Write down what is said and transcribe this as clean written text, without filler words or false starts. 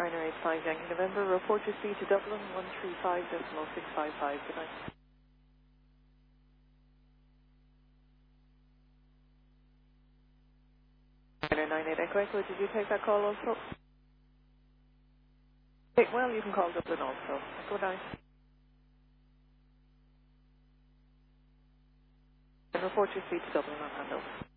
Ryanair 85 Yankee November, report your speed to Dublin 135.655. Good night. Ryanair 98 Echo Echo, did you take that call also? Okay, well, you can call Dublin also. Good night. And report your speed to Dublin on handover.